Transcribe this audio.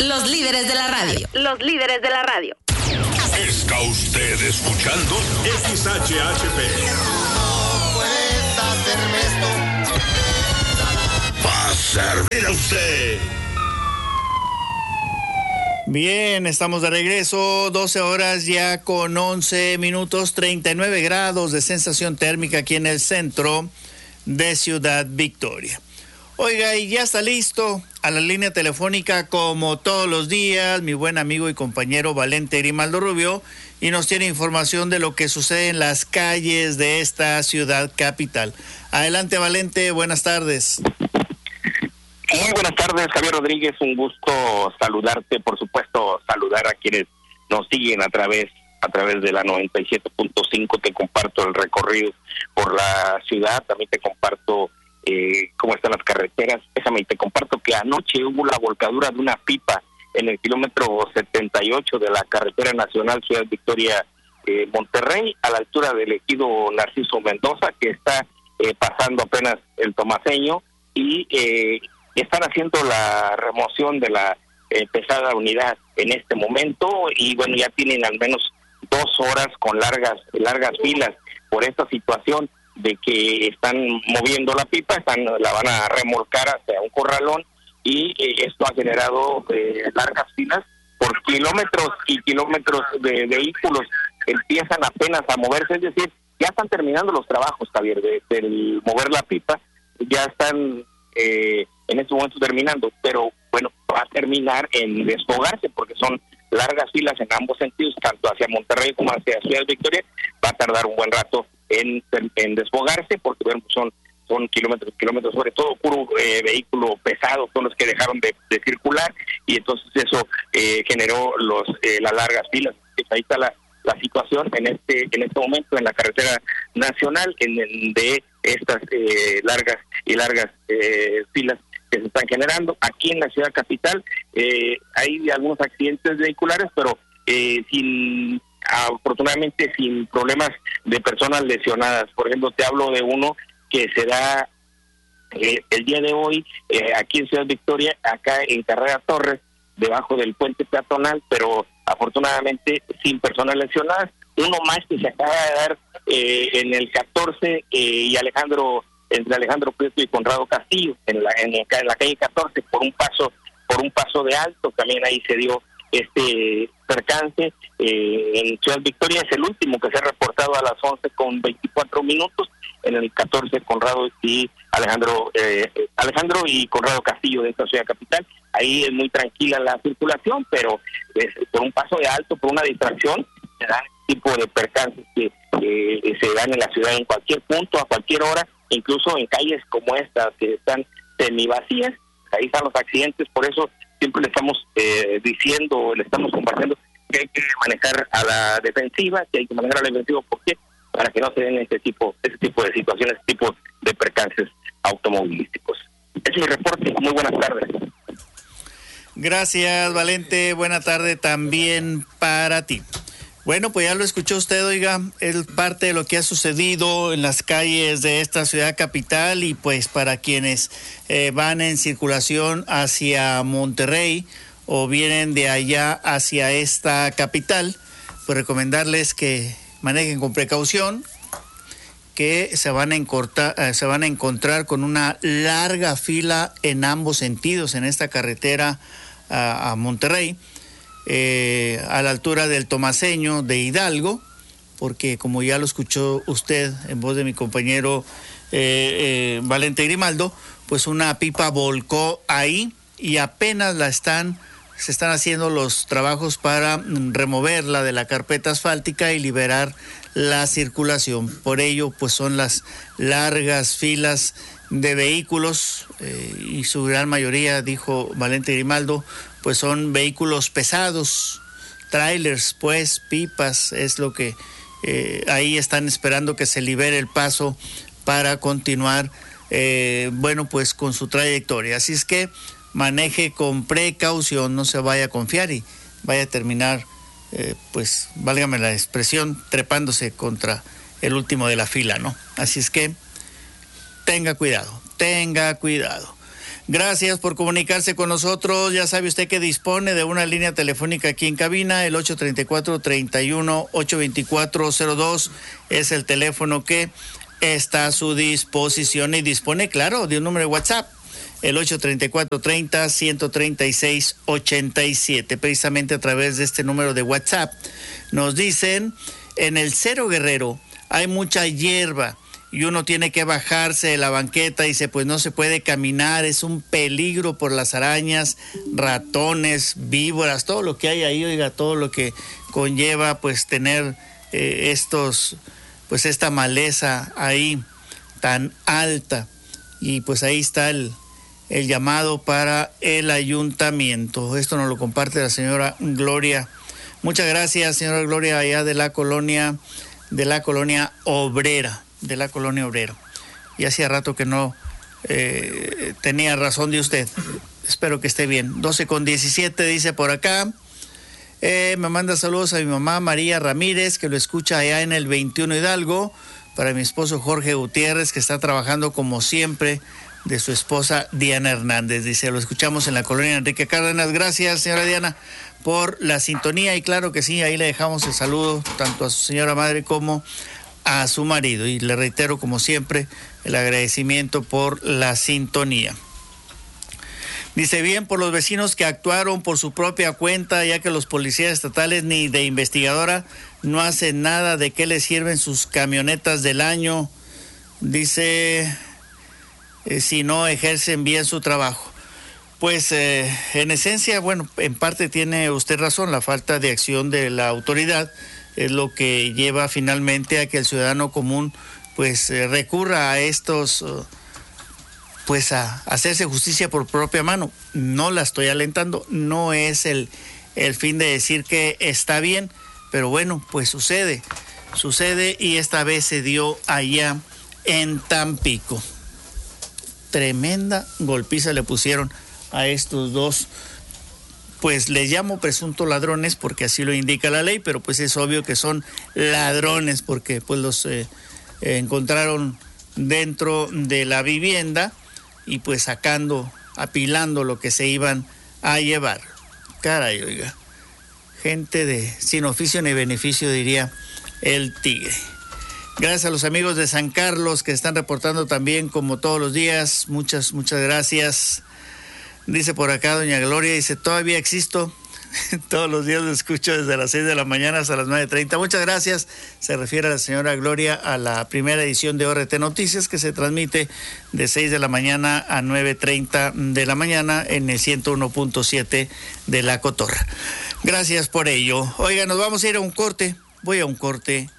Los líderes de la radio. Los líderes de la radio. Está usted escuchando XHHP. No puedes hacerme esto. Va a servir a usted. Bien, estamos de regreso, 12 horas ya con 11 minutos, 39 grados de sensación térmica aquí en el centro de Ciudad Victoria. Oiga, y ya está listo a la línea telefónica como todos los días mi buen amigo y compañero Valente Grimaldo Rubio, y nos tiene información de lo que sucede en las calles de esta ciudad capital. Adelante, Valente, buenas tardes. Muy buenas tardes, Javier Rodríguez, un gusto saludarte, por supuesto, saludar a quienes nos siguen a través de la 97.5, te comparto el recorrido por la ciudad, también te comparto cómo están las carreteras, te comparto que anoche hubo la volcadura de una pipa en el kilómetro 78 de la carretera nacional Ciudad Victoria Monterrey, a la altura del ejido Narciso Mendoza, que está pasando apenas el Tomaseño, y están haciendo la remoción de la pesada unidad en este momento, y bueno, ya tienen al menos 2 horas con largas filas por esta situación de que están moviendo la pipa, la van a remolcar hacia un corralón, y esto ha generado largas filas por kilómetros y kilómetros de vehículos. Empiezan apenas a moverse, es decir, ya están terminando los trabajos, Javier, de mover la pipa, ya están en este momento terminando, pero bueno, va a terminar en desfogarse porque son largas filas en ambos sentidos, tanto hacia Monterrey como hacia Ciudad Victoria. Va a tardar un buen rato en desfogarse porque bueno, son kilómetros, sobre todo puro vehículo pesado son los que dejaron de circular, y entonces eso generó las largas filas. Ahí está la situación en este momento en la carretera nacional, de estas largas filas que se están generando aquí en la ciudad capital. Hay algunos accidentes vehiculares, pero afortunadamente sin problemas de personas lesionadas. Por ejemplo, te hablo de uno que se da el día de hoy aquí en Ciudad Victoria, acá en Carrera Torres, debajo del puente peatonal, pero afortunadamente sin personas lesionadas. Uno más que se acaba de dar en el 14 y entre Alejandro Prieto y Conrado Castillo, en la calle 14, por un paso de alto. También ahí se dio este percance en Ciudad Victoria. Es el último que se ha reportado a las 11:24 en el 14, Conrado y Alejandro y Conrado Castillo de esta ciudad capital. Ahí es muy tranquila la circulación, pero por un paso de alto, por una distracción, se dan este tipo de percances que se dan en la ciudad en cualquier punto, a cualquier hora, incluso en calles como esta que están semivacías. Ahí están los accidentes. Por eso siempre le estamos le estamos compartiendo que hay que manejar a la defensiva, ¿por qué? Para que no se den ese tipo de situaciones, este tipo de percances automovilísticos. Es mi reporte. Muy buenas tardes. Gracias, Valente. Buena tarde también para ti. Bueno, pues ya lo escuchó usted, oiga, es parte de lo que ha sucedido en las calles de esta ciudad capital, y pues para quienes van en circulación hacia Monterrey o vienen de allá hacia esta capital, pues recomendarles que manejen con precaución, que se van a encontrar con una larga fila en ambos sentidos en esta carretera a Monterrey, a la altura del Tomaseño de Hidalgo, porque como ya lo escuchó usted en voz de mi compañero Valente Grimaldo, pues una pipa volcó ahí y apenas se están haciendo los trabajos para removerla de la carpeta asfáltica y liberar la circulación. Por ello, pues son las largas filas de vehículos, y su gran mayoría, dijo Valente Grimaldo, pues son vehículos pesados, trailers, pues, pipas, es lo que ahí están esperando que se libere el paso para continuar, pues con su trayectoria. Así es que maneje con precaución, no se vaya a confiar y vaya a terminar, pues, válgame la expresión, trepándose contra el último de la fila, ¿no? Así es que tenga cuidado. Gracias por comunicarse con nosotros. Ya sabe usted que dispone de una línea telefónica aquí en cabina, el 834-31-824-02. Es el teléfono que está a su disposición y dispone, claro, de un número de WhatsApp, el 834-30-136-87. Precisamente a través de este número de WhatsApp nos dicen, en el Cerro Guerrero hay mucha hierba y uno tiene que bajarse de la banqueta, dice, pues no se puede caminar, es un peligro por las arañas, ratones, víboras, todo lo que hay ahí, oiga, todo lo que conlleva pues tener esta maleza ahí tan alta. Y pues ahí está el llamado para el ayuntamiento. Esto nos lo comparte la señora Gloria. Muchas gracias, señora Gloria, allá de la colonia obrera. Y hacía rato que no tenía razón de usted. Espero que esté bien. 12:17 dice por acá. Me manda saludos a mi mamá María Ramírez, que lo escucha allá en el 21 Hidalgo. Para mi esposo Jorge Gutiérrez, que está trabajando como siempre, de su esposa Diana Hernández. Dice, lo escuchamos en la colonia Enrique Cárdenas. Gracias, señora Diana, por la sintonía. Y claro que sí, ahí le dejamos el saludo tanto a su señora madre como a su marido. Y le reitero, como siempre, el agradecimiento por la sintonía. Dice, bien por los vecinos que actuaron por su propia cuenta, ya que los policías estatales ni de investigadora no hacen nada. ¿De qué les sirven sus camionetas del año? Dice, si no ejercen bien su trabajo. Pues en esencia, bueno, en parte tiene usted razón, la falta de acción de la autoridad es lo que lleva finalmente a que el ciudadano común pues recurra a estos, pues a hacerse justicia por propia mano. No la estoy alentando, no es el fin de decir que está bien, pero bueno, pues sucede y esta vez se dio allá en Tampico. Tremenda golpiza le pusieron a estos dos, pues les llamo presuntos ladrones porque así lo indica la ley, pero pues es obvio que son ladrones porque pues los encontraron dentro de la vivienda y pues apilando lo que se iban a llevar. Caray, oiga, gente sin oficio ni beneficio, diría el tigre. Gracias a los amigos de San Carlos que están reportando también como todos los días. Muchas gracias. Dice por acá doña Gloria, dice, todavía existo. Todos los días lo escucho desde las 6 de la mañana hasta las 9:30. Muchas gracias. Se refiere a la señora Gloria a la primera edición de ORT Noticias, que se transmite de 6 de la mañana a 9:30 de la mañana en el 101.7 de La Cotorra. Gracias por ello. Oiga, nos vamos a ir a un corte. Voy a un corte